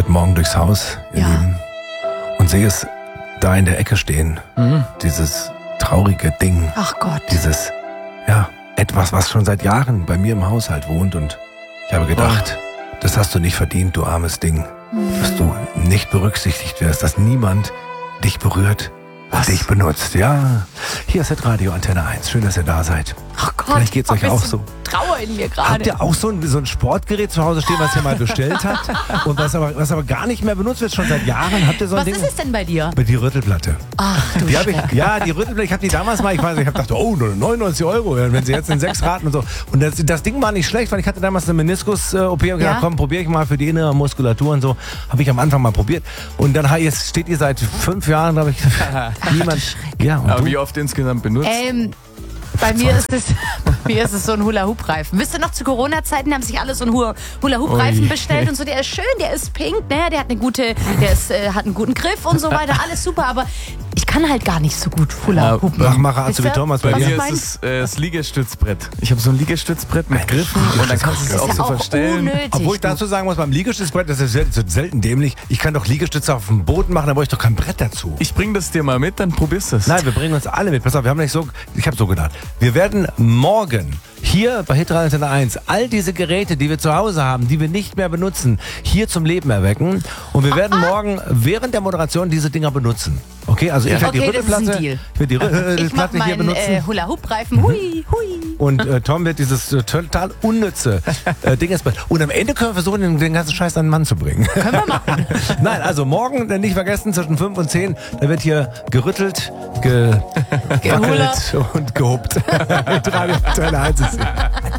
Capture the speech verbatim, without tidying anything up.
heute Morgen durchs Haus, ihr Ja. Lieben, und sehe es da in der Ecke stehen. Mhm. Dieses traurige Ding. Ach Gott. Dieses, ja, etwas, was schon seit Jahren bei mir im Haushalt wohnt. Und ich habe gedacht, das hast du nicht verdient, du armes Ding. Dass du nicht berücksichtigt wirst, dass niemand dich berührt und dich benutzt. Ja, hier ist Hitradio Antenne eins. Schön, dass ihr da seid. Ach Gott. Vielleicht geht's euch ein auch bisschen so. Trauer in mir Habt gerade. ihr auch so ein, so ein Sportgerät zu Hause stehen, was ihr mal bestellt habt und was aber, was aber gar nicht mehr benutzt wird, schon seit Jahren? Habt ihr so ein Was Ding? ist es denn bei dir? Die Rüttelplatte. Ach du Die hab ich, Schreck. ja, die Rüttelplatte, ich habe die damals mal, ich weiß nicht, ich habe gedacht, oh, nur neunundneunzig Euro, wenn sie jetzt in sechs Raten und so. Und das, das Ding war nicht schlecht, weil ich hatte damals eine Meniskus-O P und gedacht, Ja? komm, probiere ich mal für die innere Muskulatur und so. Habe ich am Anfang mal probiert. Und dann jetzt steht ihr seit fünf Jahren, glaube ich, niemand. Ja, und Aber du? wie oft insgesamt benutzt? Ähm, bei mir ist es, bei mir ist es so ein Hula-Hoop-Reifen. Wisst ihr noch, zu Corona-Zeiten haben sich alle so einen Hula- Hula-Hoop-Reifen Ui. bestellt und so. Der ist schön, der ist pink, ne? Der hat eine gute, der ist, äh, hat einen guten Griff und so weiter. Alles super, aber ich kann halt gar nicht so gut Hula-Hoop. Mach, mach Wisst Azubi ihr, Thomas bei Bei was dir. mir mein- ist es äh, das Liegestützbrett. Ich habe so ein Liegestützbrett mit Griffen und dann kannst du es ist auch ja so auch verstellen. unnötig. Obwohl ich dazu sagen muss, beim Liegestützbrett, das ist sel- so selten dämlich, ich kann doch Liegestütze auf dem Boden machen, da brauche ich doch kein Brett dazu. Ich bring das dir mal mit, dann probierst du es. Nein, wir bringen uns alle mit. Pass auf, wir haben nicht so, ich habe so gedacht. Wir werden morgen hier bei Hitradio Antenne eins all diese Geräte, die wir zu Hause haben, die wir nicht mehr benutzen, hier zum Leben erwecken. Und wir werden morgen während der Moderation diese Dinger benutzen. Okay, also ich werde die Okay, das ist ein Rüttelplatte, Deal. ich werde die Ich mach Rüttelplatte hier meinen benutzen. äh, Hula-Hoop-Reifen. Hui, hui. Und äh, Tom wird dieses äh, total unnütze äh, Ding jetzt. Und am Ende können wir versuchen, den, den ganzen Scheiß an den Mann zu bringen. Können wir machen. Nein, also morgen äh, nicht vergessen, zwischen fünf und zehn, da wird hier gerüttelt, ge Gehulert. gewackelt und gehobt. Mit Radio Antenne eins ist hier.